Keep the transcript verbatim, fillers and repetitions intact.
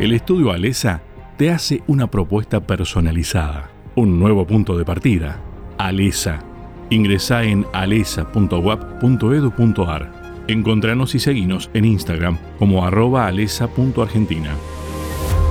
El estudio ALESA te hace una propuesta personalizada, un nuevo punto de partida. ALESA. Ingresá en alesa punto u a p punto edu punto a r. Encontranos y seguinos en Instagram como arroba alesa punto argentina.